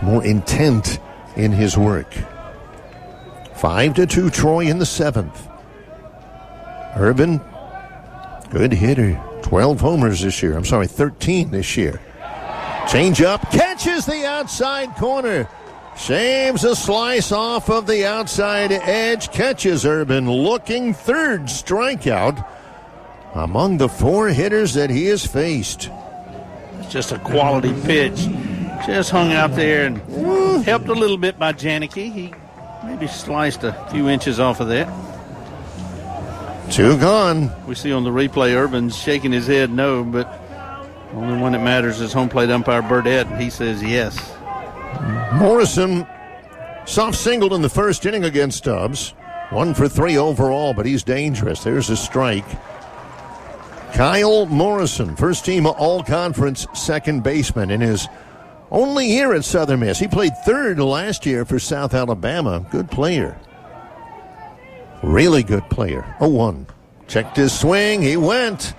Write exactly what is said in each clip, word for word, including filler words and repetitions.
more intent in his work. Five to two, Troy in the seventh. Urban, good hitter. twelve homers this year. I'm sorry, thirteen this year. Change up, catches the outside corner. Shaves a slice off of the outside edge. Catches Urban, looking third strikeout among the four hitters that he has faced. It's just a quality pitch. Just hung out there and helped a little bit by Janicki. He maybe sliced a few inches off of that. Two gone. We see on the replay Urban's shaking his head no, but the only one that matters is home plate umpire Burdett, and he says yes. Morrison soft singled in the first inning against Stubbs. One for three overall, but he's dangerous. There's a strike. Kyle Morrison, first team all-conference second baseman in his only year at Southern Miss. He played third last year for South Alabama. Good player. Really good player. oh one. Checked his swing. He went.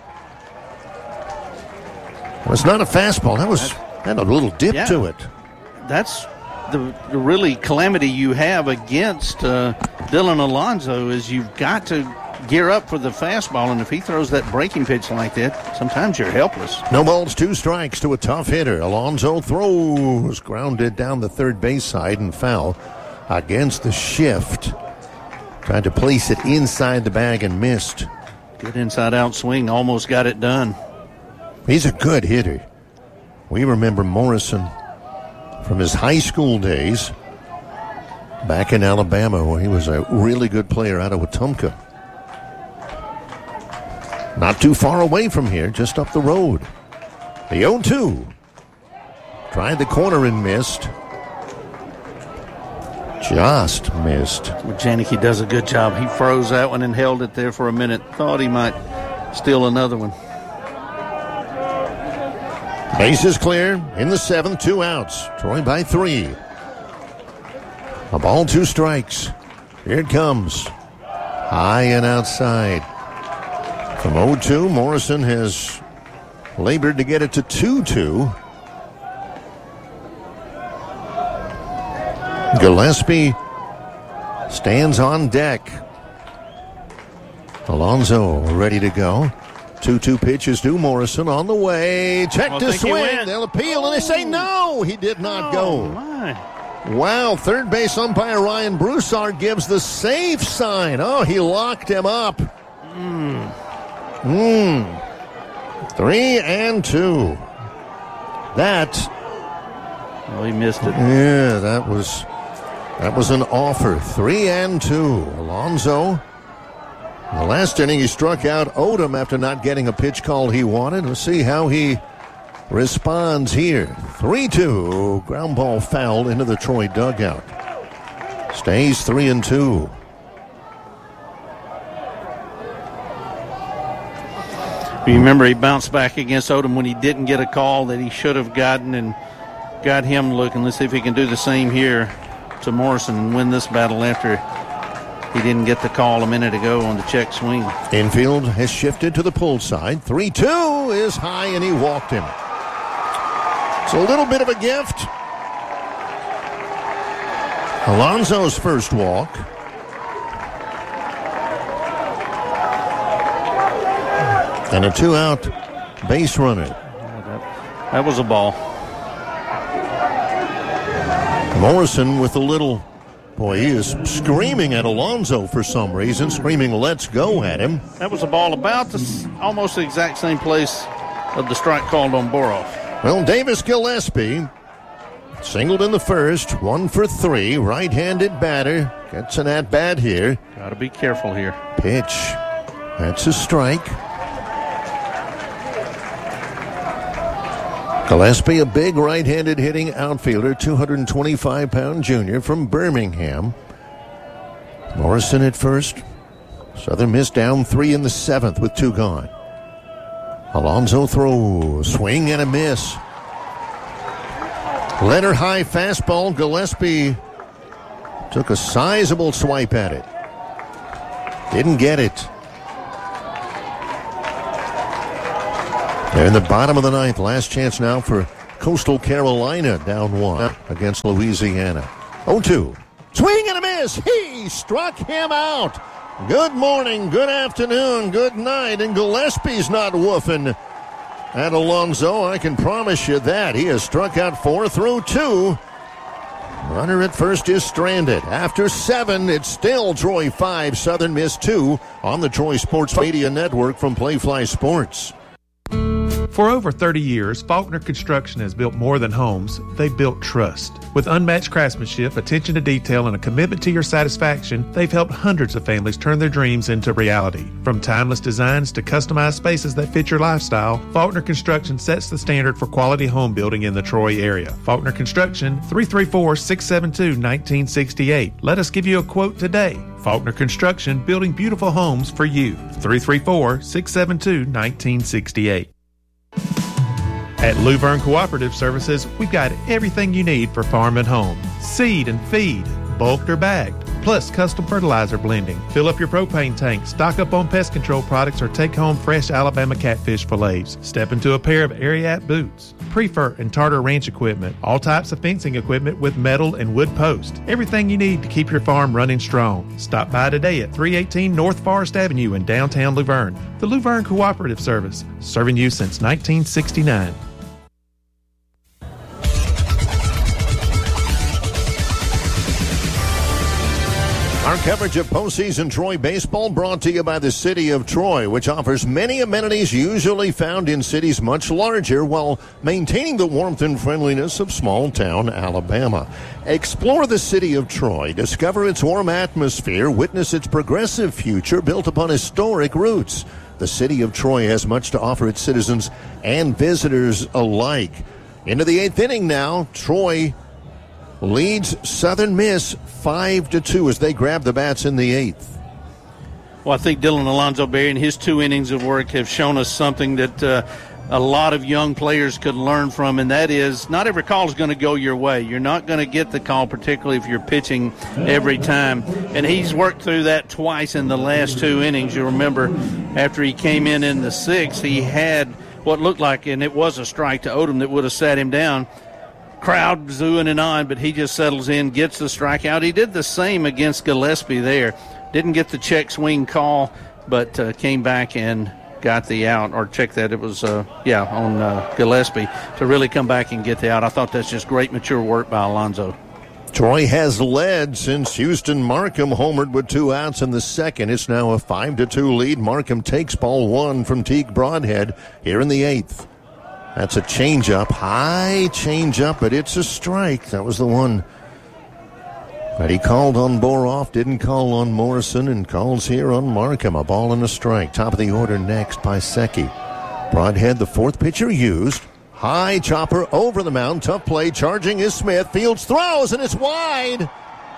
It was not a fastball. That was had a little dip yeah, to it. That's the, the really calamity you have against uh, Dylan Alonso is you've got to gear up for the fastball, and if he throws that breaking pitch like that, sometimes you're helpless. No balls, two strikes to a tough hitter. Alonso throws, grounded down the third base side and foul against the shift. Tried to place it inside the bag and missed. Good inside-out swing, almost got it done. He's a good hitter. We remember Morrison from his high school days back in Alabama, where he was a really good player out of Wetumpka. Not too far away from here, just up the road. The oh two. Tried the corner and missed. Just missed. Well, Janicki does a good job. He froze that one and held it there for a minute. Thought he might steal another one. Base is clear in the seventh, two outs. Troy by three. A ball, two strikes. Here it comes. High and outside. From oh two, Morrison has labored to get it to two two. Gillespie stands on deck. Alonso ready to go. two two pitches to Morrison on the way. Check well, to swing. They'll appeal, and they say no. He did not oh, go. My. Wow, third base umpire Ryan Broussard gives the safe sign. Oh, he locked him up. Mm. Hmm. Three and two. That. Well, he missed it. Yeah, that was that was an offer. Three and two. Alonso. In the last inning, he struck out Odom after not getting a pitch call he wanted. Let's see how he responds here. three two. Ground ball fouled into the Troy dugout. Stays three and two. You remember he bounced back against Odom when he didn't get a call that he should have gotten and got him looking. Let's see if he can do the same here to Morrison and win this battle after he didn't get the call a minute ago on the check swing. Infield has shifted to the pull side. three two is high, and he walked him. It's a little bit of a gift. Alonso's first walk. And a two-out base runner. Yeah, that, that was a ball. Morrison with a little... Boy, he is screaming at Alonso for some reason, screaming, let's go at him. That was a ball about the, almost the exact same place of the strike called on Boroff. Well, Davis Gillespie singled in the first, one for three, right-handed batter. Gets an at-bat here. Got to be careful here. Pitch. That's a strike. Gillespie, a big right-handed hitting outfielder, two hundred twenty-five pound junior from Birmingham. Morrison at first. Southern Miss down three in the seventh with two gone. Alonso throws. Swing and a miss. Leonard high fastball. Gillespie took a sizable swipe at it. Didn't get it. They're in the bottom of the ninth. Last chance now for Coastal Carolina down one against Louisiana. oh two. Swing and a miss. He struck him out. Good morning, good afternoon, good night, and Gillespie's not woofing at Alonzo. I can promise you that. He has struck out four through two. Runner at first is stranded. After seven, it's still Troy five, Southern Miss two on the Troy Sports Media Network from Playfly Sports. For over thirty years, Faulkner Construction has built more than homes. They've built trust. With unmatched craftsmanship, attention to detail, and a commitment to your satisfaction, they've helped hundreds of families turn their dreams into reality. From timeless designs to customized spaces that fit your lifestyle, Faulkner Construction sets the standard for quality home building in the Troy area. Faulkner Construction, three three four, six seven two, one nine six eight. Let us give you a quote today. Faulkner Construction, building beautiful homes for you. three three four, six seven two, one nine six eight. At Luverne Cooperative Services, we've got everything you need for farm and home. Seed and feed, bulked or bagged, plus custom fertilizer blending. Fill up your propane tank, stock up on pest control products, or take home fresh Alabama catfish fillets. Step into a pair of Ariat boots, Prefer and Tartar Ranch equipment, all types of fencing equipment with metal and wood posts. Everything you need to keep your farm running strong. Stop by today at three eighteen North Forest Avenue in downtown Luverne. The Luverne Cooperative Service, serving you since nineteen sixty-nine. Our coverage of postseason Troy baseball brought to you by the City of Troy, which offers many amenities usually found in cities much larger while maintaining the warmth and friendliness of small-town Alabama. Explore the City of Troy, discover its warm atmosphere, witness its progressive future built upon historic roots. The City of Troy has much to offer its citizens and visitors alike. Into the eighth inning now, Troy leads Southern Miss five to two as they grab the bats in the eighth. Well, I think Dylan Alonzo Berry and his two innings of work have shown us something that uh, a lot of young players could learn from, and that is not every call is going to go your way. You're not going to get the call, particularly if you're pitching every time. And he's worked through that twice in the last two innings. You remember after he came in in the sixth, he had what looked like, and it was a strike to Odom that would have sat him down. Crowd zooing and on, but he just settles in, gets the strikeout. He did the same against Gillespie there. Didn't get the check swing call, but uh, came back and got the out, or check that it was, uh, yeah, on uh, Gillespie to really come back and get the out. I thought that's just great mature work by Alonzo. Troy has led since Houston Markham homered with two outs in the second. It's now a five to two lead. Markham takes ball one from Teague Broadhead here in the eighth. That's a changeup, high changeup, but it's a strike. That was the one that he called on Boroff, didn't call on Morrison, and calls here on Markham. A ball and a strike. Top of the order next by Secchi. Broadhead, the fourth pitcher used. High chopper over the mound. Tough play. Charging is Smith. Fields throws, and it's wide.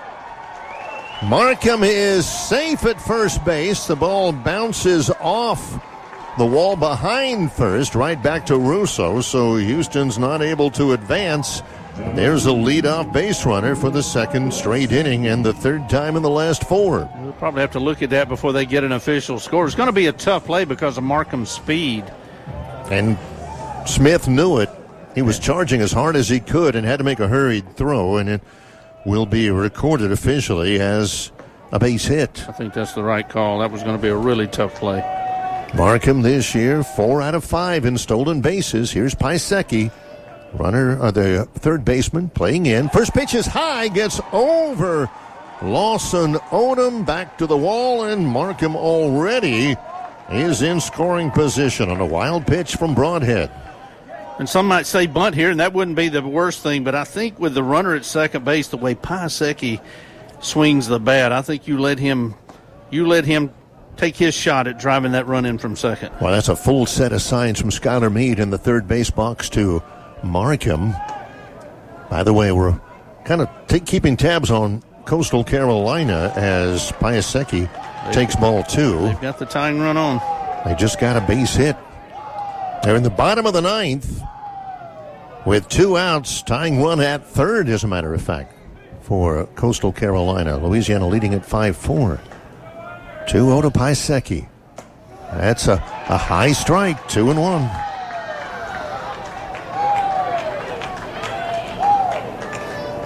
Markham is safe at first base. The ball bounces off the wall behind first, right back to Russo, so Houston's not able to advance. There's a leadoff base runner for the second straight inning and the third time in the last four. We'll probably have to look at that before they get an official score. It's going to be a tough play because of Markham's speed. And Smith knew it. He was charging as hard as he could and had to make a hurried throw, and it will be recorded officially as a base hit. I think that's the right call. That was going to be a really tough play. Markham this year, four out of five in stolen bases. Here's Piasecki, runner, uh, the third baseman, playing in. First pitch is high, gets over Lawson Odom, back to the wall, and Markham already is in scoring position on a wild pitch from Broadhead. And some might say bunt here, and that wouldn't be the worst thing, but I think with the runner at second base, the way Piasecki swings the bat, I think you let him, you let him take his shot at driving that run in from second. Well, that's a full set of signs from Skylar Meade in the third base box to Markham. By the way, we're kind of t- keeping tabs on Coastal Carolina as Piasecki takes ball two. They've got the tying run on. They just got a base hit. They're in the bottom of the ninth with two outs, tying one at third, as a matter of fact, for Coastal Carolina. Louisiana leading at five four. two oh to Piasecki. That's a, a high strike, two and one.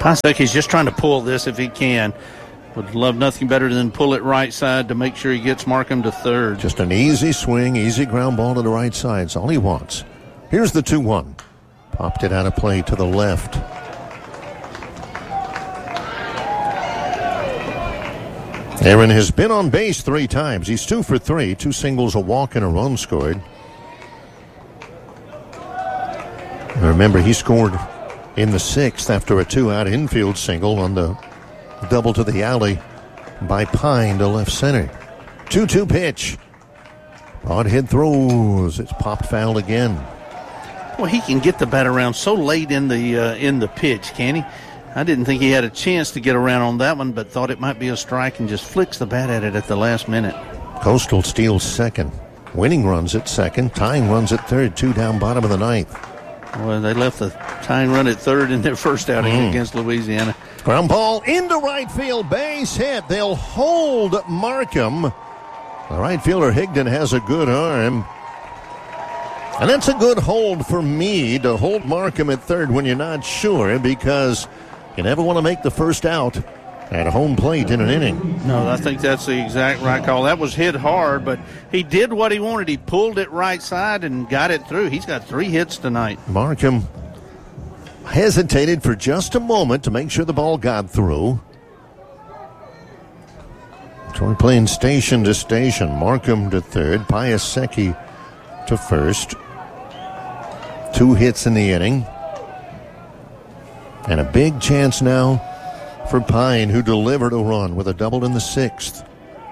Pasecki's just trying to pull this if he can. Would love nothing better than pull it right side to make sure he gets Markham to third. Just an easy swing, easy ground ball to the right side. It's all he wants. Here's the two one. Popped it out of play to the left. Aaron has been on base three times. He's two for three. Two singles, a walk, and a run scored. And remember, he scored in the sixth after a two-out infield single on the double to the alley by Pine to left center. two two pitch. Odd hit throws. It's popped foul again. Well, he can get the bat around so late in the uh, in the pitch, can he? I didn't think he had a chance to get around on that one, but thought it might be a strike and just flicks the bat at it at the last minute. Coastal steals second. Winning runs at second. Tying runs at third. Two down bottom of the ninth. Well, they left the tying run at third in their first outing mm. against Louisiana. Ground ball into right field. Base hit. They'll hold Markham. The right fielder Higdon has a good arm. And that's a good hold for me to hold Markham at third when you're not sure, because you never want to make the first out at home plate in an inning. No, I think that's the exact right call. That was hit hard, but he did what he wanted. He pulled it right side and got it through. He's got three hits tonight. Markham hesitated for just a moment to make sure the ball got through. So we're playing station to station. Markham to third, Piasecki to first. Two hits in the inning. And a big chance now for Pine, who delivered a run with a double in the sixth.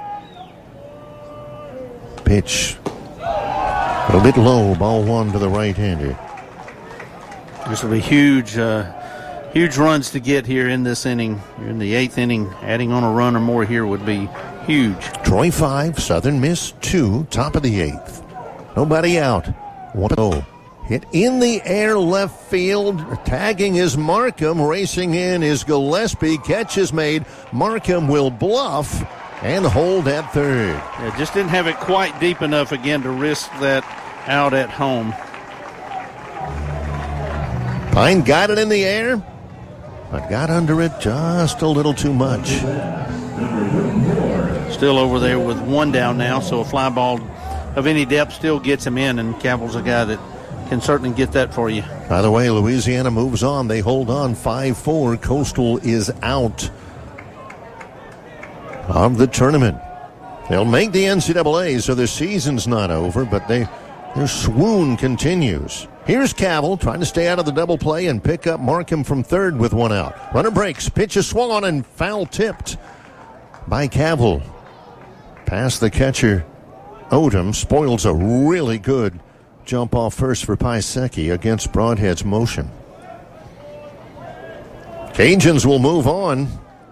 Pitch. A bit low, ball one to the right-hander. This will be huge, uh, huge runs to get here in this inning. You're in the eighth inning. Adding on a run or more here would be huge. Troy five, Southern Miss two, top of the eighth. Nobody out. one oh. Hit in the air left field. Tagging is Markham. Racing in is Gillespie. Catch is made. Markham will bluff and hold at third. Yeah, just didn't have it quite deep enough again to risk that out at home. Pine got it in the air, but got under it just a little too much. Still over there with one down now, so a fly ball of any depth still gets him in, and Cavill's a guy that can certainly get that for you. By the way, Louisiana moves on. They hold on five four. Coastal is out of the tournament. They'll make the N C double A, so their season's not over, but they their swoon continues. Here's Cavill trying to stay out of the double play and pick up Markham from third with one out. Runner breaks. Pitch is swung on and foul tipped by Cavill. Past the catcher, Odom. Spoils a really good jump off first for Piasecki against Broadhead's motion. Cajuns will move on.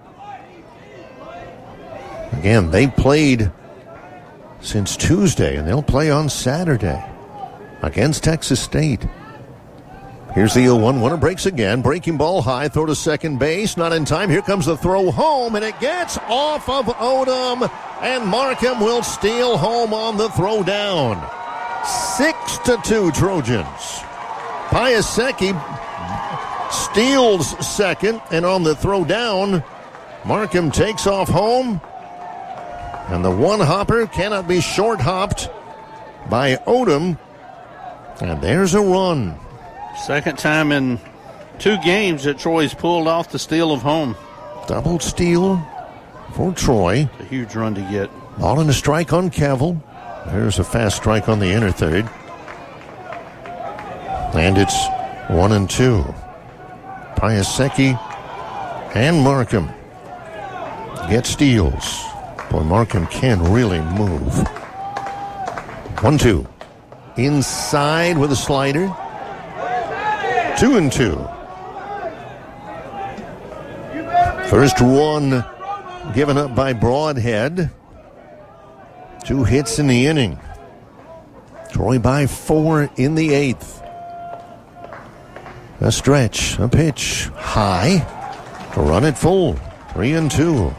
Again, they played since Tuesday, and they'll play on Saturday against Texas State. Here's the oh one. Runner breaks again. Breaking ball high. Throw to second base. Not in time. Here comes the throw home, and it gets off of Odom, and Markham will steal home on the throw down. Six to two Trojans. Piasecki steals second, and on the throw down, Markham takes off home, and the one hopper cannot be short hopped by Odom, and there's a run. Second time in two games that Troy's pulled off the steal of home. Double steal for Troy. It's a huge run to get. Ball and a strike on Cavill. There's a fast strike on the inner third. And it's one and two. Piasecki and Markham get steals. Boy, Markham can really move. One, two. Inside with a slider. Two and two. First one given up by Broadhead. Two hits in the inning. Troy by four in the eighth. A stretch, a pitch, high. To run it full. Three and two.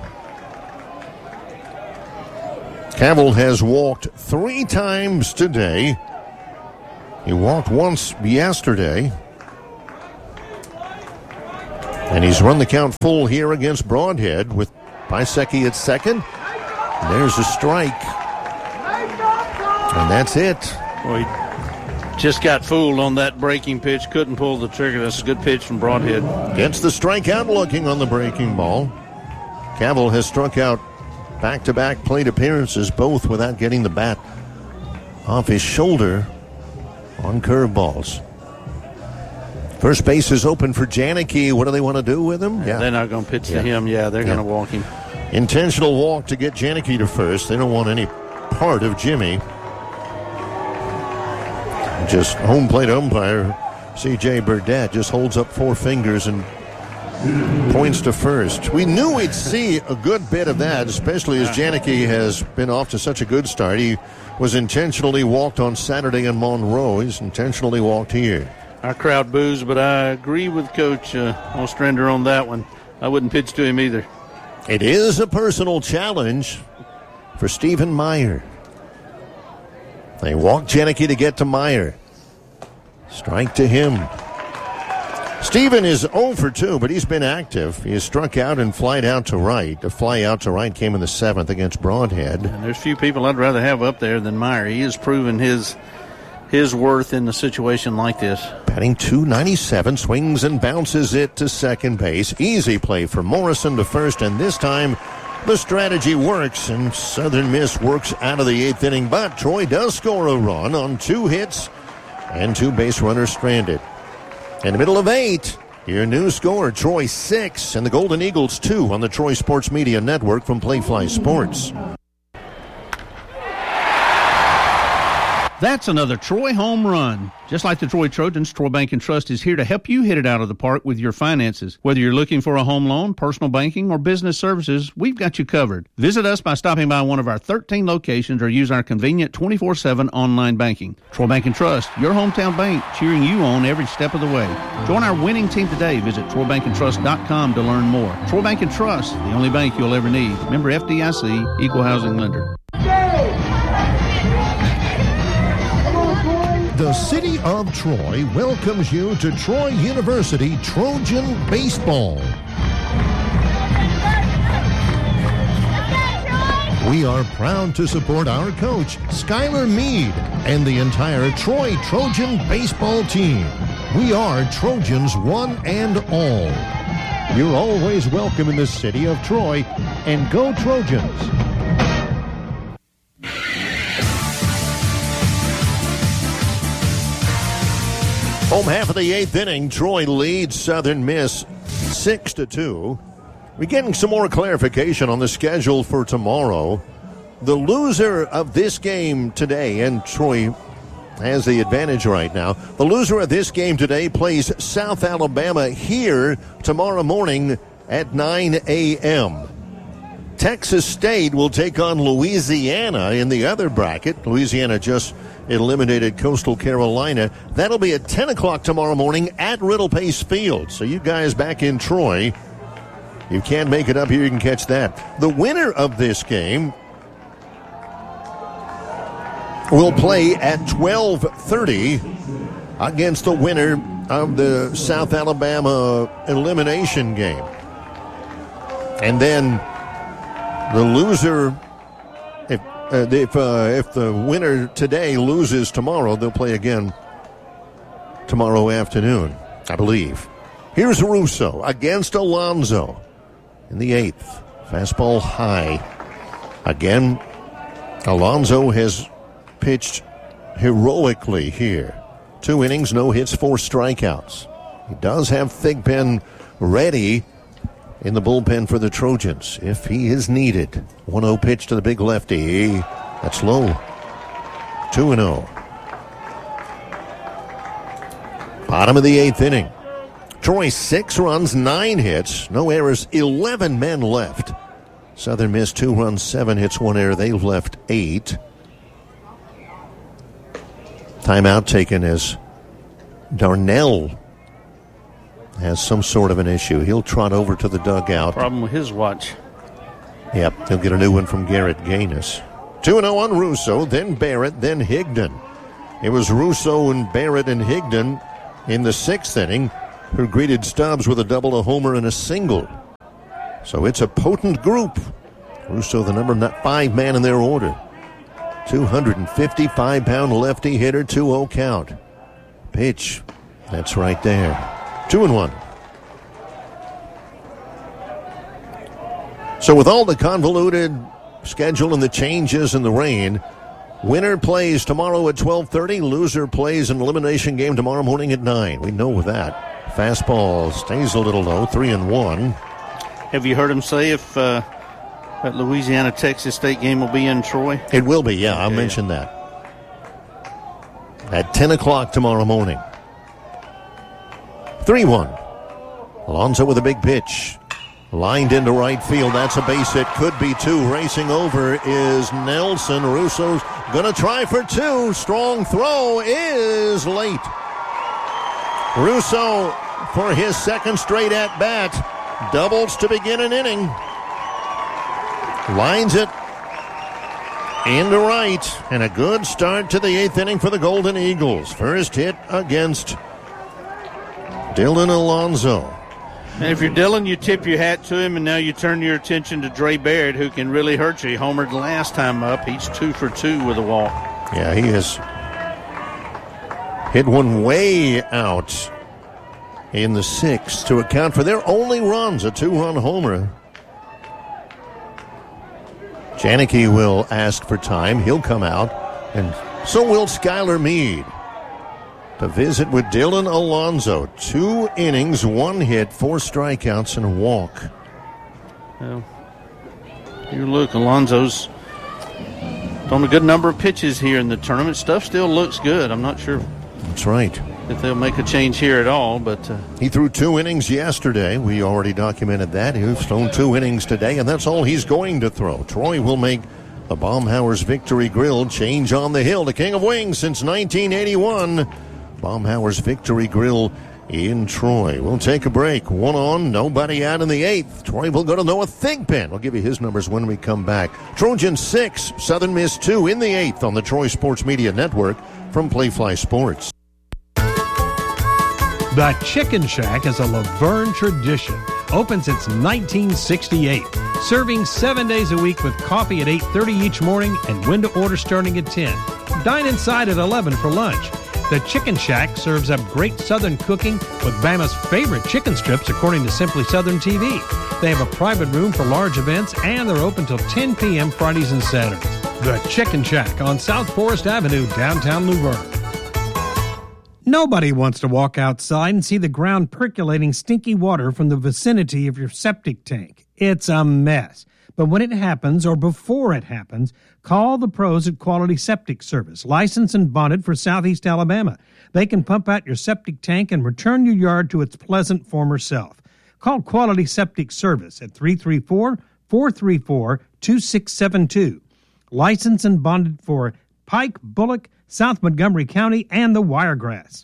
Cavill has walked three times today. He walked once yesterday. And he's run the count full here against Broadhead with Pisecki at second. And there's a strike. And that's it. Boy, he just got fooled on that breaking pitch. Couldn't pull the trigger. That's a good pitch from Broadhead. Gets the strikeout looking on the breaking ball. Cavill has struck out back-to-back plate appearances, both without getting the bat off his shoulder on curveballs. First base is open for Janicki. What do they want to do with him? Yeah, they're not going to pitch yeah. to him. Yeah, they're yeah. going to walk him. Intentional walk to get Janicki to first. They don't want any part of Jimmy. Just home plate umpire C J Burdett just holds up four fingers and points to first. We knew we'd see a good bit of that, especially as Janicki has been off to such a good start. He was intentionally walked on Saturday in Monroe. He's intentionally walked here. Our crowd boos, but I agree with Coach uh, Ostrander on that one. I wouldn't pitch to him either. It is a personal challenge for Stephen Meyer. They walk Janicki to get to Meyer. Strike to him. Stephen is oh for two, but he's been active. He has struck out and flied out to right. The fly out to right came in the seventh against Broadhead. And there's few people I'd rather have up there than Meyer. He has proven his his worth in a situation like this. Batting two ninety-seven, swings and bounces it to second base. Easy play for Morrison to first, and this time the strategy works, and Southern Miss works out of the eighth inning. But Troy does score a run on two hits and two base runners stranded. In the middle of eight, your new score, Troy six and the Golden Eagles two on the Troy Sports Media Network from Playfly Sports. That's another Troy home run. Just like the Troy Trojans, Troy Bank and Trust is here to help you hit it out of the park with your finances. Whether you're looking for a home loan, personal banking, or business services, we've got you covered. Visit us by stopping by one of our thirteen locations or use our convenient twenty-four seven online banking. Troy Bank and Trust, your hometown bank, cheering you on every step of the way. Join our winning team today. Visit troy bank and trust dot com to learn more. Troy Bank and Trust, the only bank you'll ever need. Member F D I C, Equal Housing Lender. The city of Troy welcomes you to Troy University Trojan Baseball. We are proud to support our coach, Skylar Mead, and the entire Troy Trojan baseball team. We are Trojans one and all. You're always welcome in the city of Troy, and go Trojans. Home half of the eighth inning, Troy leads Southern Miss six to two. We're getting some more clarification on the schedule for tomorrow. The loser of this game today, and Troy has the advantage right now, the loser of this game today plays South Alabama here tomorrow morning at nine a.m. Texas State will take on Louisiana in the other bracket. Louisiana just eliminated Coastal Carolina. That'll be at ten o'clock tomorrow morning at Riddle Pace Field. So you guys back in Troy, you can't make it up here, you can catch that. The winner of this game will play at twelve thirty against the winner of the South Alabama elimination game. And then the loser, if uh, if uh, if the winner today loses tomorrow, they'll play again tomorrow afternoon, I believe. Here's Russo against Alonzo in the eighth. Fastball high. Again, Alonzo has pitched heroically here. Two innings, no hits, four strikeouts. He does have Thigpen ready in the bullpen for the Trojans if he is needed. one oh pitch to the big lefty. That's low. two and oh. Bottom of the eighth inning. Troy six runs, nine hits, no errors, eleven men left. Southern Miss two runs, seven hits, one error. They've left eight. Timeout taken as Darnell has some sort of an issue. He'll trot over to the dugout. Problem with his watch. Yep, he'll get a new one from Garrett Gaines. two and oh on Russo, then Barrett, then Higdon. It was Russo and Barrett and Higdon in the sixth inning. who greeted Stubbs with a double, a homer, and a single. So it's a potent group. Russo, the number five man in their order. two hundred fifty-five pound lefty hitter, two oh count. Pitch. That's right there. Two and one. So with all the convoluted schedule and the changes and the rain, winner plays tomorrow at twelve thirty. Loser plays an elimination game tomorrow morning at nine. We know that. Fastball stays a little low, three and one. Have you heard him say if uh, that Louisiana-Texas State game will be in Troy? It will be, yeah. I'll yeah, mention yeah. that. At ten o'clock tomorrow morning. three one. Alonso with a big pitch. Lined into right field. That's a base hit. Could be two. Racing over is Nelson. Russo's going to try for two. Strong throw is late. Russo for his second straight at-bat. Doubles to begin an inning. Lines it into right. And a good start to the eighth inning for the Golden Eagles. First hit against Dylan Alonso. And if you're Dylan, you tip your hat to him, and now you turn your attention to Dre Barrett, who can really hurt you. He homered last time up. He's two for two with a walk. Yeah, he has hit one way out in the sixth to account for their only runs, a two-run homer. Janicki will ask for time. He'll come out, and so will Skylar Meade to visit with Dylan Alonso. Two innings, one hit, four strikeouts, and a walk. Well, you look, Alonso's on a good number of pitches here in the tournament. Stuff still looks good. I'm not sure. That's right. If they'll make a change here at all, but uh, he threw two innings yesterday. We already documented that. He's thrown two innings today, and that's all he's going to throw. Troy will make the Baumhauer's Victory Grill change on the hill. The King of Wings since nineteen eighty-one. Baumhauer's Victory Grill in Troy. We'll take a break. One on, nobody out in the eighth. Troy will go to Noah Thigpen. I'll give you his numbers when we come back. Trojan six, Southern Miss two in the eighth on the Troy Sports Media Network from Playfly Sports. The Chicken Shack is a Laverne tradition. Open since nineteen sixty-eight. Serving seven days a week with coffee at eight thirty each morning and when to order starting at ten. Dine inside at eleven for lunch. The Chicken Shack serves up great Southern cooking with Bama's favorite chicken strips, according to Simply Southern T V. They have a private room for large events, and they're open till ten p.m. Fridays and Saturdays. The Chicken Shack on South Forest Avenue, downtown Luverne. Nobody wants to walk outside and see the ground percolating stinky water from the vicinity of your septic tank. It's a mess. But when it happens, or before it happens, call the pros at Quality Septic Service, licensed and bonded for Southeast Alabama. They can pump out your septic tank and return your yard to its pleasant former self. Call Quality Septic Service at three three four, four three four, two six seven two. Licensed and bonded for Pike, Bullock, South Montgomery County, and the Wiregrass.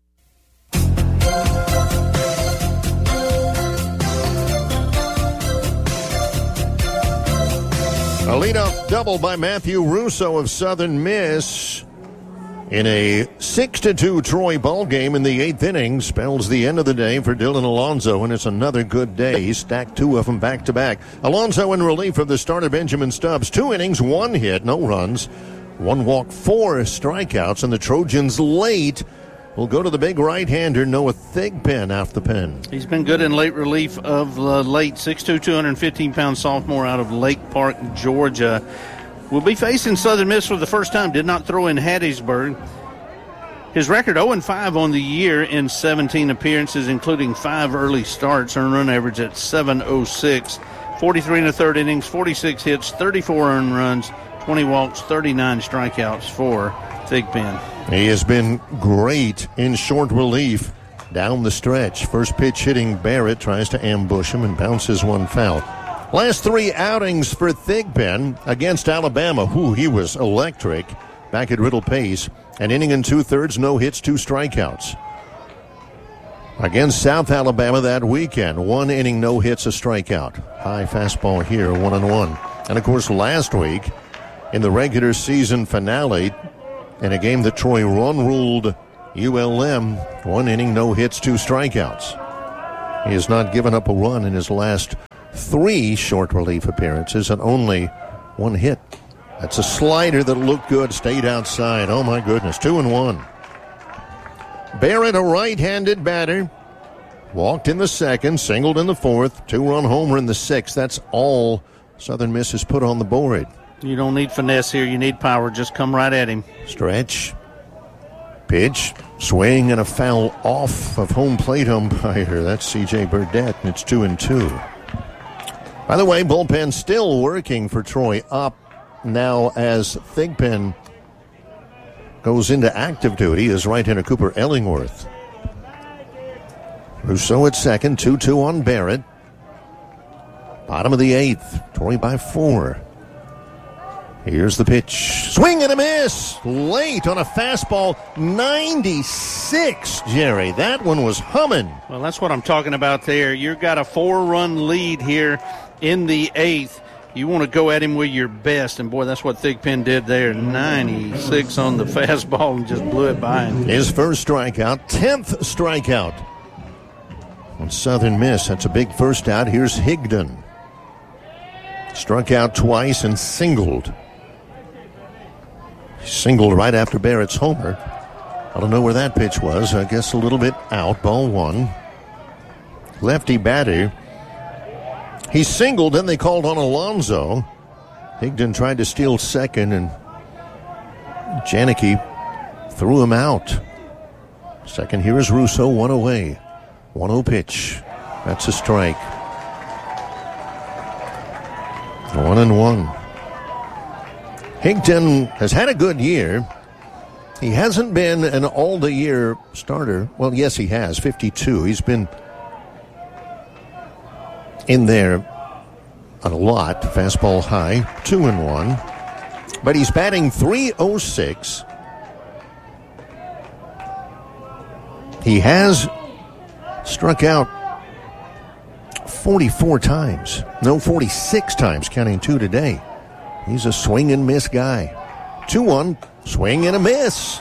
A leadoff double by Matthew Russo of Southern Miss in a six to two Troy ball game in the eighth inning spells the end of the day for Dylan Alonso, and it's another good day. He stacked two of them back-to-back. Alonso in relief of the starter Benjamin Stubbs. Two innings, one hit, no runs, one walk, four strikeouts, and the Trojans late will go to the big right-hander Noah Thigpen off the pen. He's been good in late relief of uh, late six two, two hundred fifteen pound sophomore out of Lake Park, Georgia. Will be facing Southern Miss for the first time. Did not throw in Hattiesburg. His record oh and five on the year in seventeen appearances, including five early starts. Earned run average at seven oh six. forty-three and a third innings, forty-six hits, thirty-four earned runs, twenty walks, thirty-nine strikeouts for Thigpen. He has been great in short relief down the stretch. First pitch hitting Barrett, tries to ambush him and bounces one foul. Last three outings for Thigpen against Alabama. Who he was electric back at Riddle Pace. An inning and two-thirds, no hits, two strikeouts. Against South Alabama that weekend, one inning, no hits, a strikeout. High fastball here, one and one. And, of course, last week in the regular season finale, in a game that Troy run-ruled U L M, one inning, no hits, two strikeouts. He has not given up a run in his last three short relief appearances and only one hit. That's a slider that looked good, stayed outside. Oh, my goodness, two and one. Barrett, a right-handed batter, walked in the second, singled in the fourth, two-run homer in the sixth. That's all Southern Miss has put on the board. You don't need finesse here. You need power. Just come right at him. Stretch. Pitch. Swing and a foul off of home plate umpire. That's C J Burdett, and it's two and two. By the way, bullpen still working for Troy, up now as Thigpen goes into active duty as right-hander Cooper Ellingworth. Rousseau at second, two two on Barrett. Bottom of the eighth, Troy by four. Here's the pitch. Swing and a miss. Late on a fastball. ninety-six, Jerry. That one was humming. Well, that's what I'm talking about there. You've got a four-run lead here in the eighth. You want to go at him with your best, and boy, that's what Thigpen did there. ninety-six on the fastball and just blew it by him. His first strikeout, tenth strikeout on Southern Miss. That's a big first out. Here's Higdon. Struck out twice and singled. Singled right after Barrett's homer. I don't know where that pitch was. I guess a little bit out. Ball one. Lefty batter. He singled, then they called on Alonso. Higdon tried to steal second, and Janicki threw him out. Second, here is Russo, one away. one oh pitch. That's a strike. One and one. Higdon has had a good year. He hasn't been an all-the-year starter. Well, yes, he has, fifty-two. He's been in there a lot. Fastball high, two and one. But he's batting three oh six. He has struck out forty-four times. No, forty-six times, counting two today. He's a swing and miss guy. two one, swing and a miss.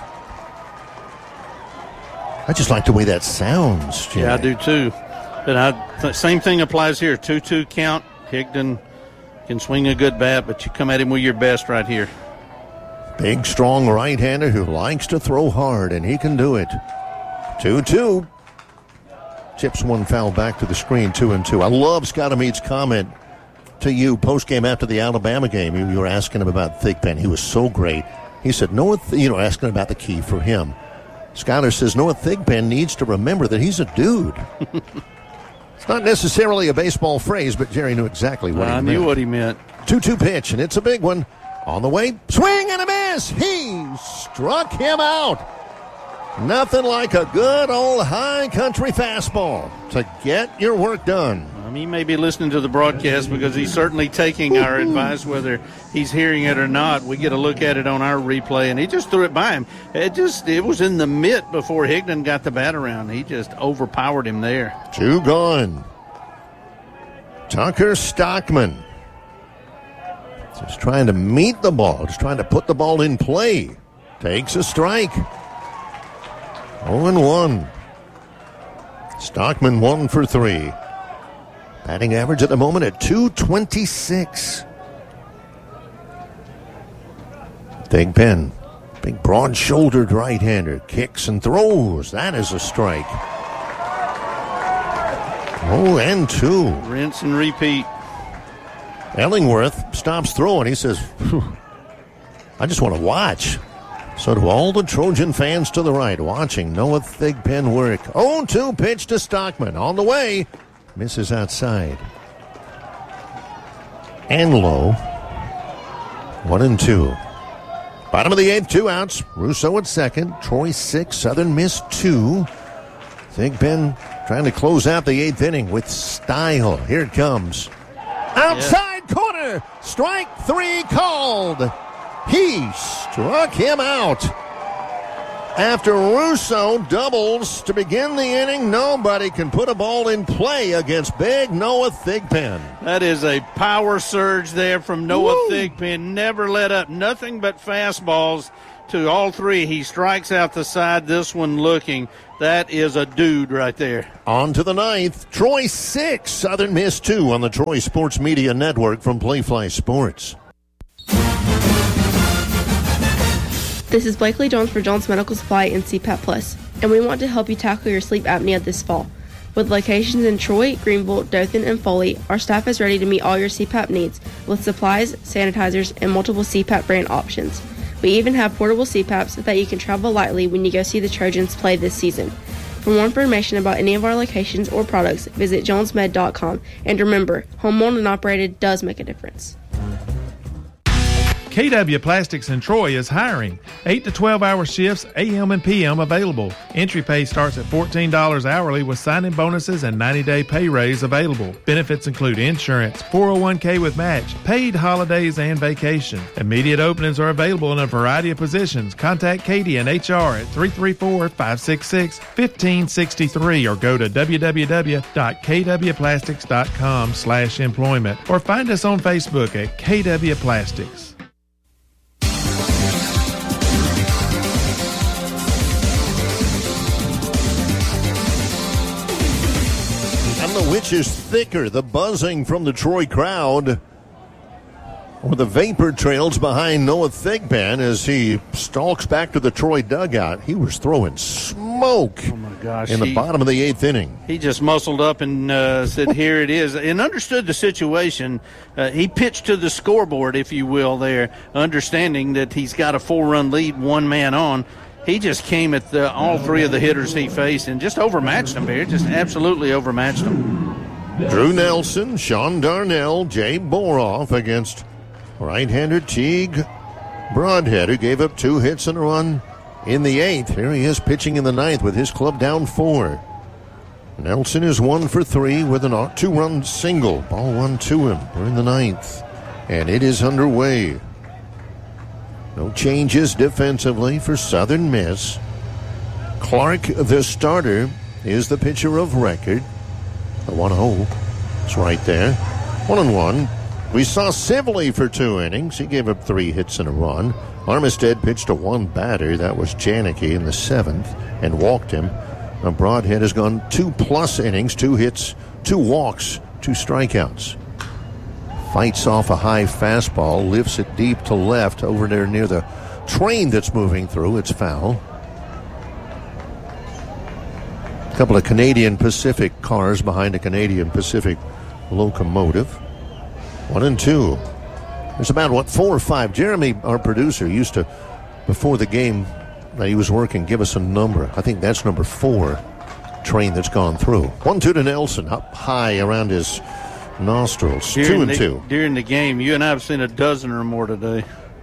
I just like the way that sounds, Jay. Yeah, I do too. But I, th- same thing applies here. two two count. Higdon can swing a good bat, but you come at him with your best right here. Big, strong right-hander who likes to throw hard, and he can do it. two two. Chips one foul back to the screen, two and two. I love Scott Amede's comment to you post-game after the Alabama game. You, you were asking him about Thigpen. He was so great. He said, Noah, Th- you know, asking about the key for him. Skyler says Noah Thigpen needs to remember that he's a dude. It's not necessarily a baseball phrase, but Jerry knew exactly what I he meant. I knew what he meant. two two pitch, and it's a big one. On the way, swing and a miss. He struck him out. Nothing like a good old high country fastball to get your work done. Um, he may be listening to the broadcast because he's certainly taking our advice, whether he's hearing it or not. We get a look at it on our replay, and he just threw it by him. It just it was in the mitt before Higdon got the bat around. He just overpowered him there. Two gone. Tucker Stockman just trying to meet the ball, just trying to put the ball in play. Takes a strike. oh and one. Stockman one for three. Batting average at the moment at two twenty-six. Thigpen, big broad-shouldered right-hander, kicks and throws. That is a strike. Oh, and two. Rinse and repeat. Ellingworth stops throwing. He says, I just want to watch. So do all the Trojan fans to the right, watching Noah Thigpen work. oh two pitch to Stockman. On the way. Misses outside. And low. One and two. Bottom of the eighth, two outs. Russo at second. Troy six. Southern Miss two. Thigpen trying to close out the eighth inning with style. Here it comes. Outside yeah. corner. Strike three called. He struck him out. After Russo doubles to begin the inning, nobody can put a ball in play against big Noah Thigpen. That is a power surge there from Noah Woo. Thigpen. Never let up. Nothing but fastballs to all three. He strikes out the side. This one looking. That is a dude right there. On to the ninth. Troy six, Southern Miss two on the Troy Sports Media Network from Playfly Sports. This is Blakely Jones for Jones Medical Supply and C PAP Plus, and we want to help you tackle your sleep apnea this fall. With locations in Troy, Greenville, Dothan, and Foley, our staff is ready to meet all your C PAP needs with supplies, sanitizers, and multiple C PAP brand options. We even have portable C PAPs so that you can travel lightly when you go see the Trojans play this season. For more information about any of our locations or products, visit jones med dot com. And remember, home owned and operated does make a difference. K W Plastics in Troy is hiring. eight to twelve hour shifts, A M and P M available. Entry pay starts at fourteen dollars hourly with sign-in bonuses and ninety day pay raise available. Benefits include insurance, four oh one k with match, paid holidays, and vacation. Immediate openings are available in a variety of positions. Contact Katie and H R at three three four, five six six, one five six three or go to w w w dot k w plastics dot com slash employment or find us on Facebook at K W Plastics. Which is thicker, the buzzing from the Troy crowd or the vapor trails behind Noah Thigpen as he stalks back to the Troy dugout? He was throwing smoke oh my gosh, in the he, bottom of the eighth inning. He just muscled up and uh, said, here it is, and understood the situation. Uh, he pitched to the scoreboard, if you will, there, understanding that he's got a four-run lead, one man on. He just came at the, all three of the hitters he faced and just overmatched them here. Just absolutely overmatched them. Drew Nelson, Sean Darnell, Jay Boroff against right-hander Teague Broadhead, who gave up two hits and a run in the eighth. Here he is pitching in the ninth with his club down four. Nelson is one for three with a two-run single. Ball one to him. We're in the ninth, and it is underway. No changes defensively for Southern Miss. Clark, the starter, is the pitcher of record. The one oh is right there. One and one. We saw Sibley for two innings. He gave up three hits and a run. Armistead pitched to one batter. That was Janicki in the seventh and walked him. Now Broadhead has gone two plus innings, two hits, two walks, two strikeouts. Fights off a high fastball, lifts it deep to left over there near the train that's moving through. It's foul. A couple of Canadian Pacific cars behind a Canadian Pacific locomotive. One and two. There's about, what, four or five. Jeremy, our producer, used to, before the game that he was working, give us a number. I think that's number four train that's gone through. One two to Nelson, up high around his nostrils. During two and the, two. During the game, you and I have seen a dozen or more today.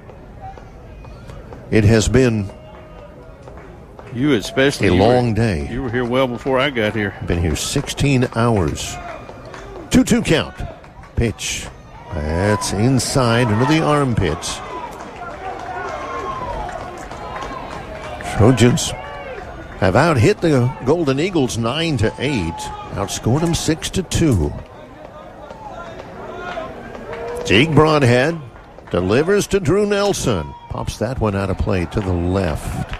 It has been you especially a you long were, day. You were here well before I got here. Been here sixteen hours. two two count. Pitch. That's inside under the armpits. Trojans have out-hit the Golden Eagles nine to eight. Outscored them six to two. Teague Broadhead delivers to Drew Nelson. Pops that one out of play to the left.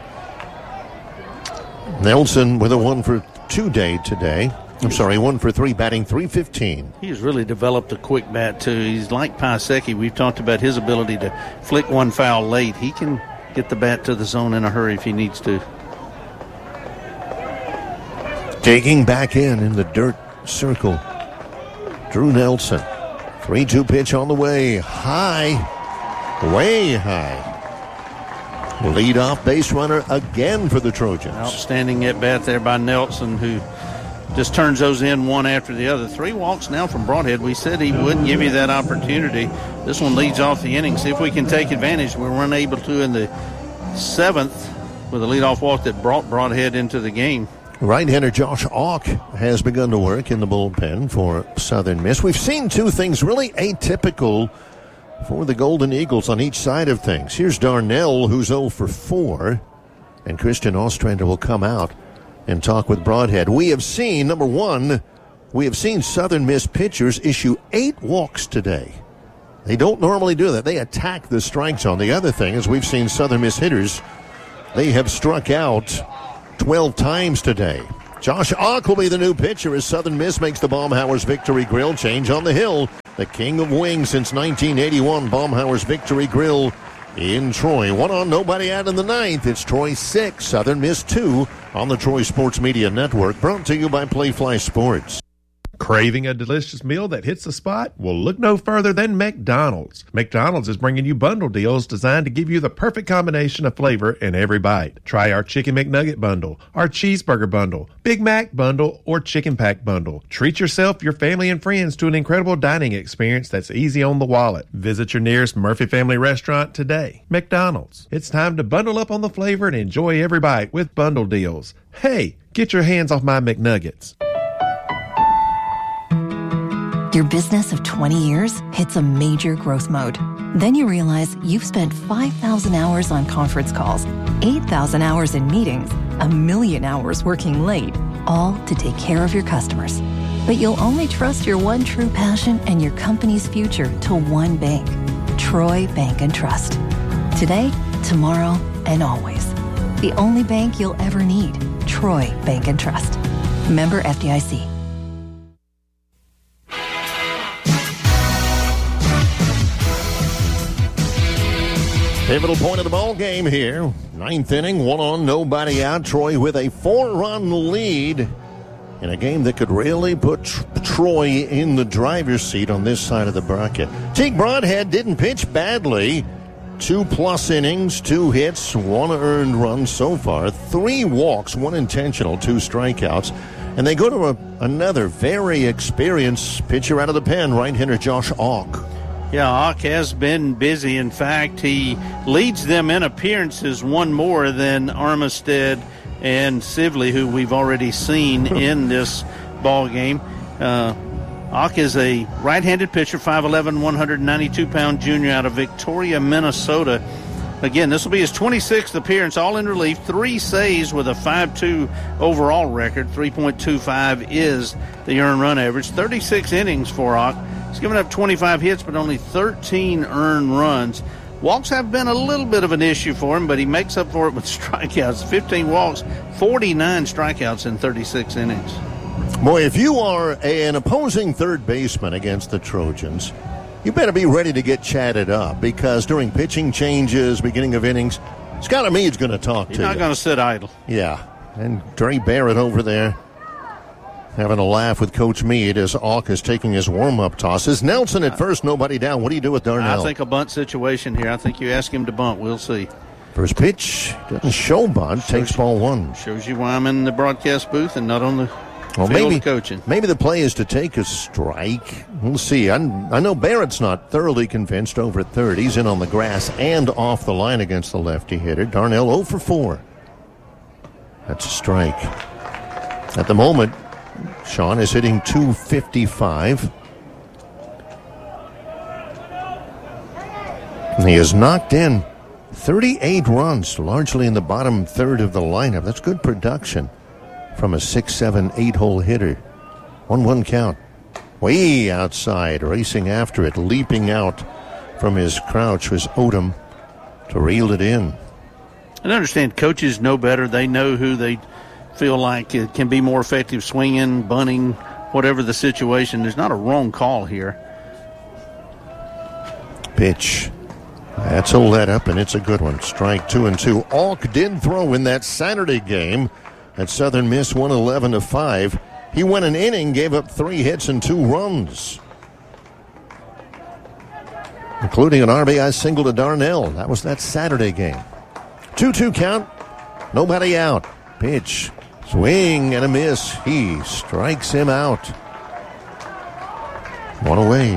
Nelson with a one for two day today. I'm sorry, one for three, batting three fifteen. He's really developed a quick bat, too. He's like Piasecki. We've talked about his ability to flick one foul late. He can get the bat to the zone in a hurry if he needs to. Taking back in in the dirt circle, Drew Nelson. three two pitch on the way. High. Way high. Lead-off base runner again for the Trojans. Outstanding at-bat there by Nelson, who just turns those in one after the other. Three walks now from Broadhead. We said he wouldn't give you that opportunity. This one leads off the inning. See if we can take advantage. We weren't able to in the seventh with a leadoff walk that brought Broadhead into the game. Right-hander Josh Auk has begun to work in the bullpen for Southern Miss. We've seen two things really atypical for the Golden Eagles on each side of things. Here's Darnell, who's oh for four. and Christian Ostrander will come out and talk with Broadhead. We have seen, number one, we have seen Southern Miss pitchers issue eight walks today. They don't normally do that. They attack the strike zone. The other thing is we've seen Southern Miss hitters, they have struck out twelve times today. Josh Ock will be the new pitcher as Southern Miss makes the Baumhauer's Victory Grill change on the hill. The king of wings since nineteen eighty-one, Baumhauer's Victory Grill in Troy. One on, nobody out in the ninth. It's Troy six, Southern Miss two on the Troy Sports Media Network. Brought to you by Playfly Sports. Craving a delicious meal that hits the spot? Well, look no further than McDonald's. McDonald's is bringing you bundle deals designed to give you the perfect combination of flavor in every bite. Try our Chicken McNugget bundle, our Cheeseburger bundle, Big Mac bundle, or Chicken Pack bundle. Treat yourself, your family, and friends to an incredible dining experience that's easy on the wallet. Visit your nearest Murphy Family restaurant today. McDonald's. It's time to bundle up on the flavor and enjoy every bite with bundle deals. Hey, get your hands off my McNuggets. Your business of twenty years hits a major growth mode. Then you realize you've spent five thousand hours on conference calls, eight thousand hours in meetings, a million hours working late, all to take care of your customers. But you'll only trust your one true passion and your company's future to one bank, Troy Bank and Trust. Today, tomorrow, and always. The only bank you'll ever need, Troy Bank and Trust. Member F D I C. Pivotal point of the ball game here. Ninth inning, one on, nobody out. Troy with a four-run lead in a game that could really put tr- Troy in the driver's seat on this side of the bracket. Teague Broadhead didn't pitch badly. Two-plus innings, two hits, one earned run so far. Three walks, one intentional, two strikeouts. And they go to a, another very experienced pitcher out of the pen, right-hander Josh Auk. Yeah, Auk has been busy. In fact, he leads them in appearances, one more than Armistead and Sibley, who we've already seen in this ball game. Uh, Auk is a right-handed pitcher, five eleven, one hundred ninety-two pound junior out of Victoria, Minnesota. Again, this will be his twenty-sixth appearance, all in relief. Three saves with a five two overall record. three point two five is the earned run average. thirty-six innings for Auk. He's given up twenty-five hits, but only thirteen earned runs. Walks have been a little bit of an issue for him, but he makes up for it with strikeouts. fifteen walks, forty-nine strikeouts in thirty-six innings. Boy, if you are an opposing third baseman against the Trojans, you better be ready to get chatted up, because during pitching changes, beginning of innings, Skylar Meade's going to talk He's to you. He's not going to sit idle. Yeah, and Dre Barrett over there having a laugh with Coach Meade as Auk is taking his warm-up tosses. Nelson at first, nobody down. What do you do with Darnell? I think a bunt situation here. I think you ask him to bunt. We'll see. First pitch, doesn't show bunt, shows takes ball one. Shows you why I'm in the broadcast booth and not on the well, field maybe, coaching. Maybe the play is to take a strike. We'll see. I, I know Barrett's not thoroughly convinced over at third. He's in on the grass and off the line against the lefty hitter. Darnell oh for four. That's a strike. At the moment, Sean is hitting two fifty-five. And he has knocked in thirty-eight runs, largely in the bottom third of the lineup. That's good production from a six, seven, eight-hole hitter. one one count. Way outside, racing after it, leaping out from his crouch was Odom to reel it in. I understand coaches know better. They know who they feel like it can be more effective swinging, bunting, whatever the situation. There's not a wrong call here. Pitch. That's a let up, and it's a good one. Strike two and two. Auk did throw in that Saturday game at Southern Miss, one eleven to five. He went an inning, gave up three hits and two runs, including an R B I single to Darnell. That was that Saturday game. two two count. Nobody out. Pitch. Swing and a miss. He strikes him out. One away.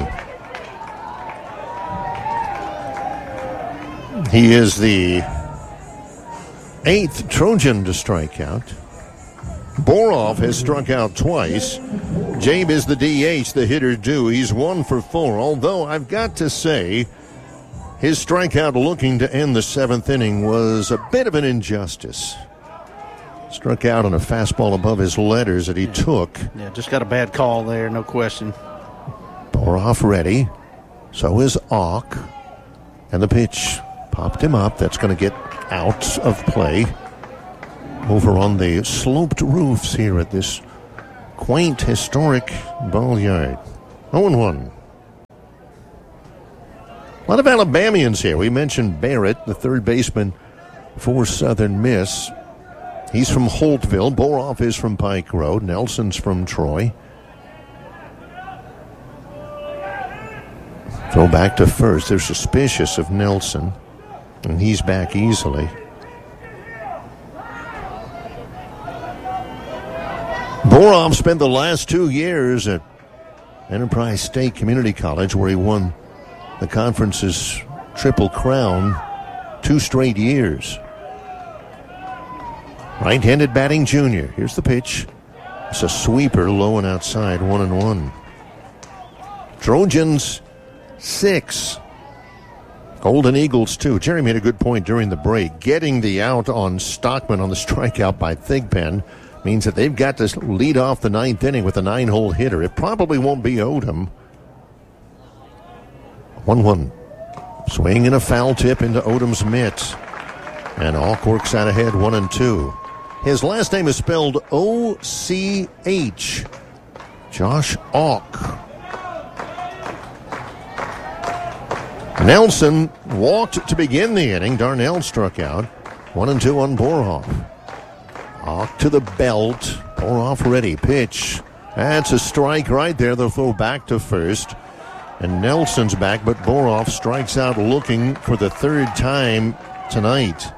He is the eighth Trojan to strike out. Borov has struck out twice. Jabe is the D H, the hitter due. He's one for four. Although I've got to say, His strikeout looking to end the seventh inning was a bit of an injustice. Struck out on a fastball above his letters that he yeah. took. Yeah, just got a bad call there, no question. Boroff ready. So is Auk. And the pitch popped him up. That's going to get out of play. Over on the sloped roofs here at this quaint, historic ball yard. oh and one. A lot of Alabamians here. We mentioned Barrett, the third baseman for Southern Miss. He's from Holtville. Boroff is from Pike Road. Nelson's from Troy. Throw back to first. They're suspicious of Nelson, and he's back easily. Boroff spent the last two years at Enterprise State Community College, where he won the conference's Triple Crown two straight years. Right-handed batting junior. Here's the pitch. It's a sweeper, low and outside, one and one. Trojans six. Golden Eagles two. Jerry made a good point during the break. Getting the out on Stockman on the strikeout by Thigpen means that they've got to lead off the ninth inning with a nine-hole hitter. It probably won't be Odom. one one. Swing and a foul tip into Odom's mitt. And Auk works out ahead, one and two. His last name is spelled O C H. Josh Auk. Nelson walked to begin the inning. Darnell struck out. One and two on Boroff. Auk to the belt. Boroff ready. Pitch. That's a strike right there. They'll throw back to first. And Nelson's back, but Boroff strikes out looking for the third time tonight.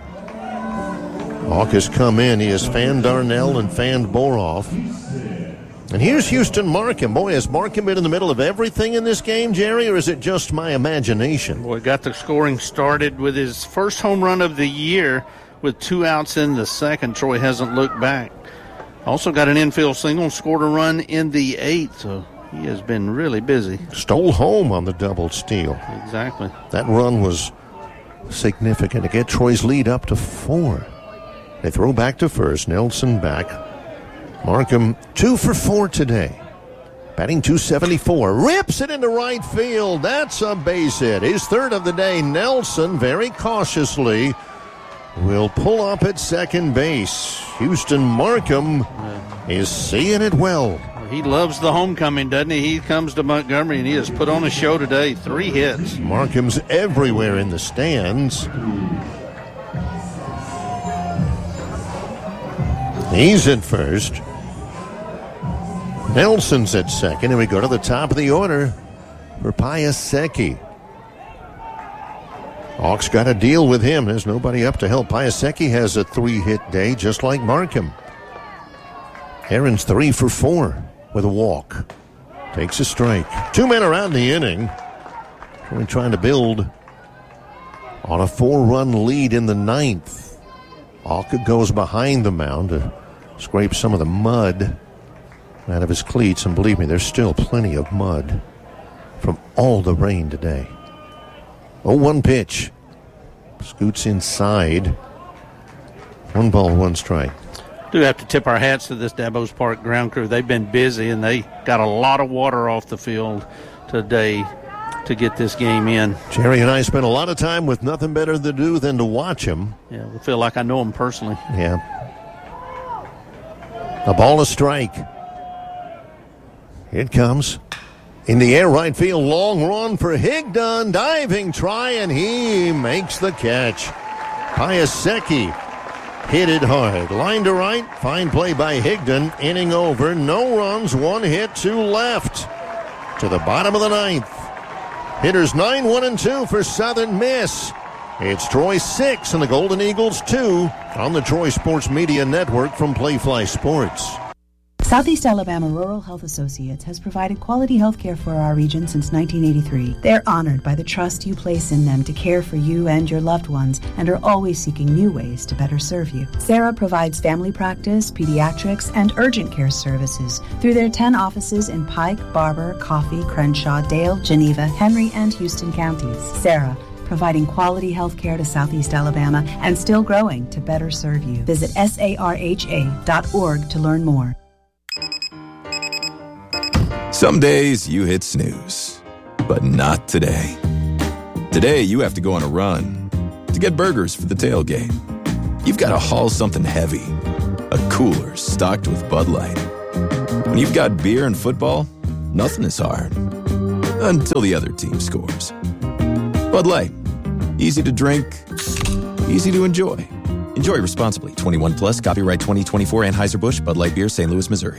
Auk has come in. He has fanned Darnell and fanned Boroff. And here's Houston Markham. Boy, has Markham been in the middle of everything in this game, Jerry, or is it just my imagination? Boy, got the scoring started with his first home run of the year with two outs in the second. Troy hasn't looked back. Also got an infield single, scored a run in the eighth, so he has been really busy. Stole home on the double steal. Exactly. That run was significant to get Troy's lead up to four. They throw back to first. Nelson back. Markham two for four today. Batting two seventy-four. Rips it into right field. That's a base hit. His third of the day. Nelson very cautiously will pull up at second base. Houston Markham is seeing it well. He loves the homecoming, doesn't he? He comes to Montgomery and he has put on a show today. Three hits. Markham's everywhere in the stands. He's at first. Nelson's at second, and we go to the top of the order for Piasecki. Auk's got to deal with him. There's nobody up to help. Piasecki has a three-hit day, just like Markham. Aaron's three for four with a walk. Takes a strike. Two men around the inning. We're trying to build on a four-run lead in the ninth. Auk goes behind the mound to scrape some of the mud out of his cleats, and believe me, there's still plenty of mud from all the rain today. oh one pitch. Scoots inside. One ball, one strike. Do have to tip our hats to this Dabos Park ground crew. They've been busy, and they got a lot of water off the field today to get this game in. Jerry and I spent a lot of time with nothing better to do than to watch him. Yeah, I feel like I know him personally. Yeah. A ball, a strike. Here it comes. In the air, right field, long run for Higdon. Diving try, and he makes the catch. Piasecki hit it hard. Line to right, fine play by Higdon. Inning over, no runs, one hit, two left. To the bottom of the ninth. Hitters nine, one, and two for Southern Miss. It's Troy six and the Golden Eagles two on the Troy Sports Media Network from Playfly Sports. Southeast Alabama Rural Health Associates has provided quality health care for our region since nineteen eighty-three. They're honored by the trust you place in them to care for you and your loved ones and are always seeking new ways to better serve you. Sarah provides family practice, pediatrics, and urgent care services through their ten offices in Pike, Barber, Coffee, Crenshaw, Dale, Geneva, Henry, and Houston counties. Sarah, providing quality health care to Southeast Alabama and still growing to better serve you. Visit S A R H A dot org to learn more. Some days you hit snooze, but not today. Today you have to go on a run to get burgers for the tailgate. You've got to haul something heavy, a cooler stocked with Bud Light. When you've got beer and football, nothing is hard. Until the other team scores. Bud Light. Easy to drink, easy to enjoy. Enjoy responsibly. twenty-one plus, copyright twenty twenty-four, Anheuser-Busch, Bud Light Beer, Saint Louis, Missouri.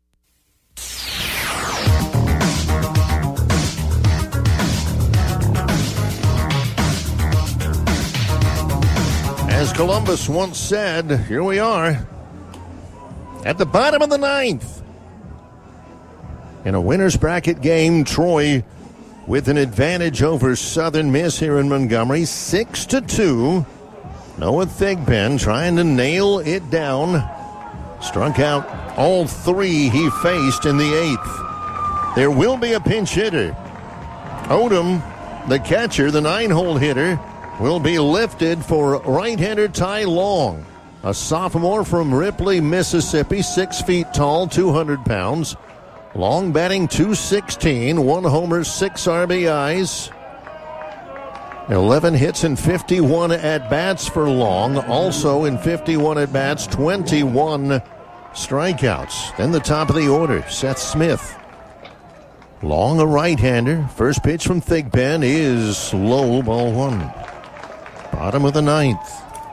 As Columbus once said, here we are at the bottom of the ninth. In a winner's bracket game, Troy with an advantage over Southern Miss here in Montgomery, six to two. Noah Thigpen trying to nail it down. Struck out all three he faced in the eighth. There will be a pinch hitter. Odom, the catcher, the nine-hole hitter, will be lifted for right-hander Ty Long, a sophomore from Ripley, Mississippi, six feet tall, two hundred pounds. Long batting two sixteen, one homer, six R B Is. eleven hits and fifty-one at-bats for Long. Also in fifty-one at-bats, twenty-one strikeouts. Then the top of the order, Seth Smith. Long, a right-hander. First pitch from Thigpen is low, ball one. Bottom of the ninth.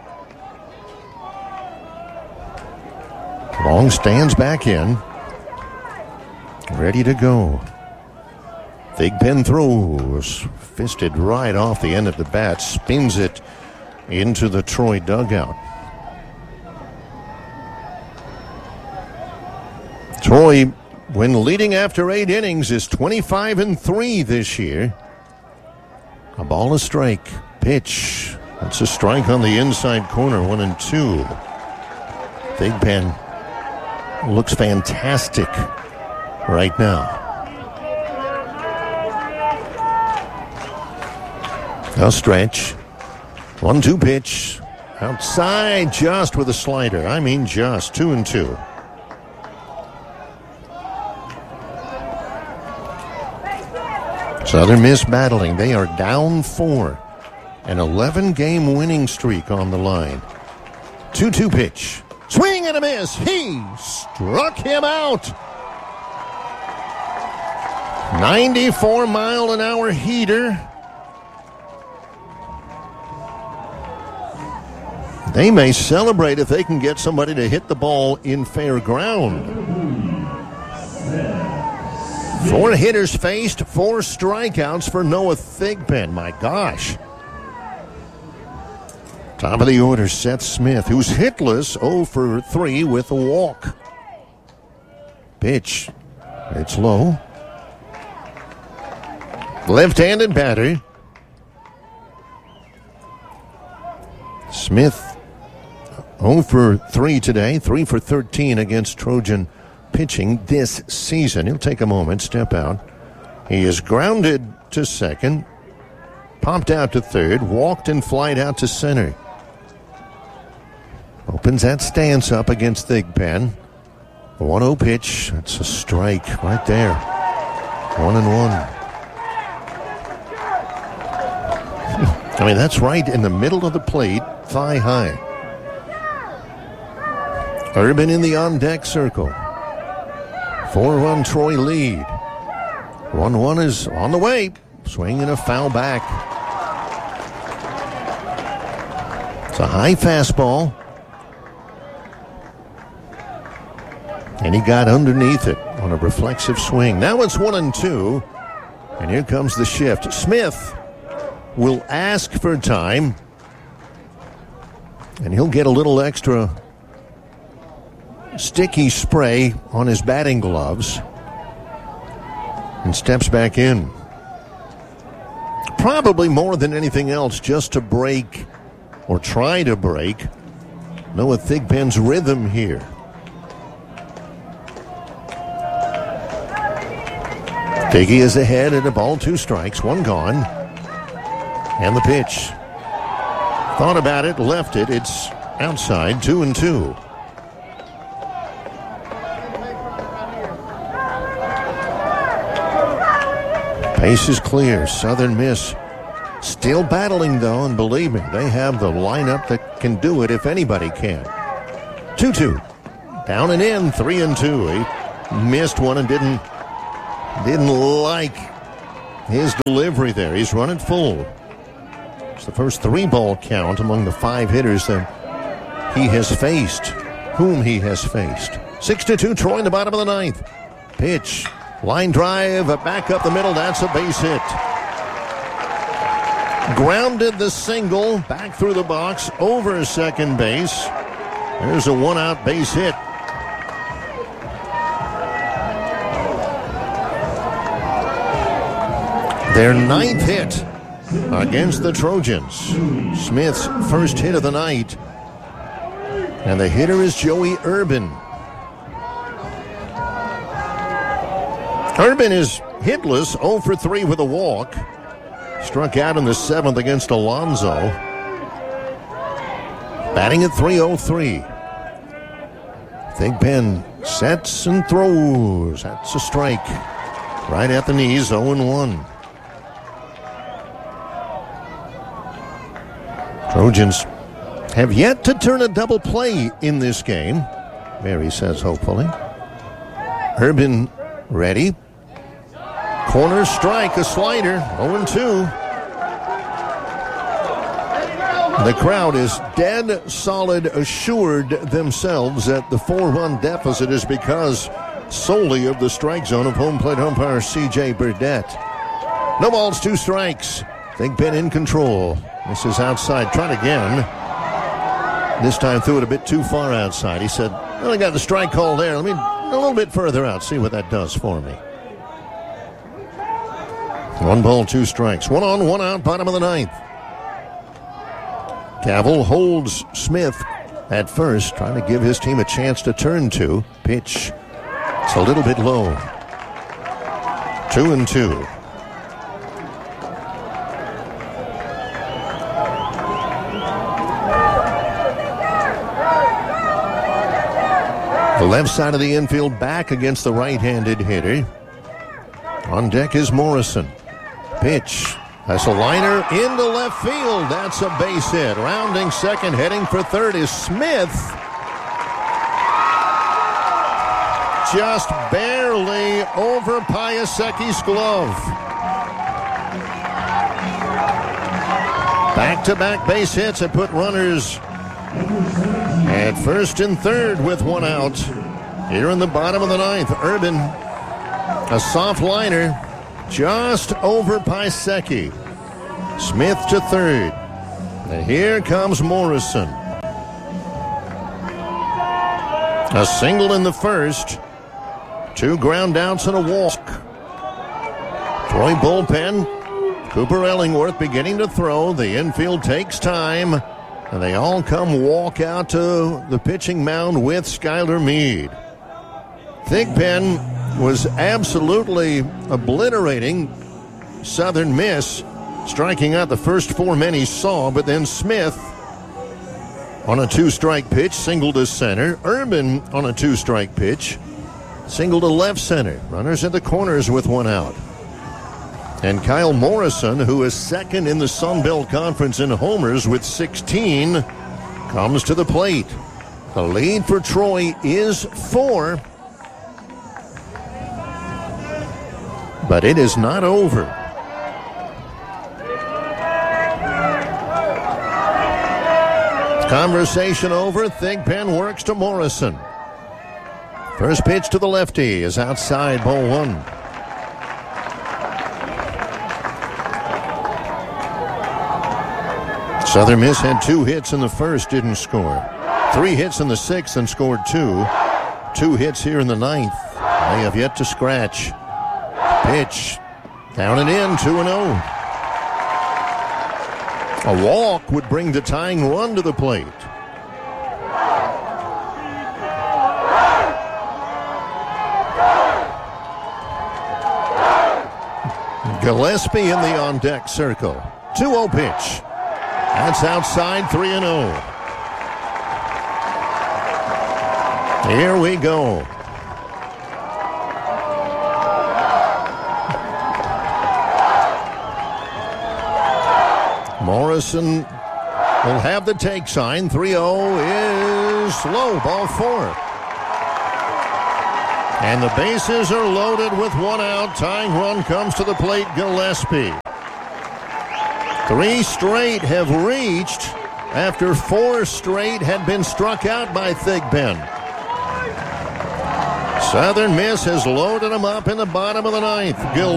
Long stands back in. Ready to go. Thigpen throws. Fisted right off the end of the bat. Spins it into the Troy dugout. Troy, when leading after eight innings, is twenty-five and three this year. A ball, a strike. Pitch. That's a strike on the inside corner. One and two. Thigpen looks fantastic right now. A stretch. One two pitch. Outside just with a slider. I mean just. Two and two. Southern Miss battling. They are down four. An eleven-game winning streak on the line. two two pitch. Swing and a miss. He struck him out. ninety-four mile an hour heater. They may celebrate if they can get somebody to hit the ball in fair ground. Four hitters faced, four strikeouts for Noah Thigpen. My gosh. Top of the order, Seth Smith, who's hitless, oh for three with a walk. Pitch. It's low. Left-handed batter. Smith, oh for three today, three for thirteen against Trojan pitching this season. He'll take a moment, step out. He is grounded to second, popped out to third, walked and flied out to center. Opens that stance up against Thigpen. one oh pitch. That's a strike right there. One and one. I mean, that's right in the middle of the plate, thigh high. Urban in the on-deck circle. four one Troy lead. one one is on the way. Swing and a foul back. It's a high fastball. And he got underneath it on a reflexive swing. Now it's one and two. And here comes the shift. Smith will ask for time. And he'll get a little extra sticky spray on his batting gloves. And steps back in. Probably more than anything else, just to break or try to break Noah Thigpen's rhythm here. Thiggy is ahead at a ball, two strikes, one gone. And the pitch. Thought about it, left it. It's outside, two and two. Pace is clear. Southern Miss still battling, though, and believe me, they have the lineup that can do it if anybody can. two two. Down and in, three and two. He missed one and didn't, didn't like his delivery there. He's running full. It's the first three-ball count among the five hitters that he has faced, whom he has faced. six to two, Troy in the bottom of the ninth. Pitch. Line drive, back up the middle. That's a base hit. Grounded the single, back through the box, over second base. There's a one-out base hit. Their ninth hit against the Trojans. Smith's first hit of the night. And the hitter is Joey Urban. Urban is hitless, oh for three with a walk. Struck out in the seventh against Alonzo. Batting at three oh three. Thigpen sets and throws. That's a strike. Right at the knees, oh and one. Trojans have yet to turn a double play in this game. Mary says hopefully. Urban ready. Corner strike, a slider, oh and two. The crowd is dead solid assured themselves that the four-run deficit is because solely of the strike zone of home plate umpire C J Burdett. No balls, two strikes. Thigpen in control. This is outside. Tried again. This time threw it a bit too far outside. He said, well, I got the strike call there. Let me a little bit further out, see what that does for me. One ball, two strikes. One on, one out, bottom of the ninth. Cavill holds Smith at first, trying to give his team a chance to turn to. Pitch. It's a little bit low. Two and two. The left side of the infield back against the right-handed hitter. On deck is Morrison. Pitch. That's a liner into left field. That's a base hit. Rounding second, heading for third is Smith. Just barely over Piaseki's glove. Back-to-back base hits that put runners at first and third with one out. Here in the bottom of the ninth, Urban, a soft liner, just over Piasecki. Smith to third. And here comes Morrison. A single in the first. Two ground outs and a walk. Troy bullpen. Cooper Ellingworth beginning to throw. The infield takes time. And they all come walk out to the pitching mound with Skylar Meade. Thigpen was absolutely obliterating Southern Miss, striking out the first four men he saw, but then Smith on a two-strike pitch, single to center. Urban on a two-strike pitch, single to left center. Runners at the corners with one out. And Kyle Morrison, who is second in the Sun Belt Conference in homers with sixteen, comes to the plate. The lead for Troy is four. But it is not over. Conversation over. Thigpen works to Morrison. First pitch to the lefty is outside, ball one. Southern Miss had two hits in the first, didn't score. Three hits in the sixth and scored two. Two hits here in the ninth. They have yet to scratch. Pitch. Down and in, two and oh. A walk would bring the tying run to the plate. Gillespie in the on-deck circle. two oh pitch. That's outside, three and oh. Here we go. Morrison will have the take sign. three oh is low, ball four. And the bases are loaded with one out. Tying run comes to the plate, Gillespie. Three straight have reached after four straight had been struck out by Thigpen. Southern Miss has loaded them up in the bottom of the ninth. Gillespie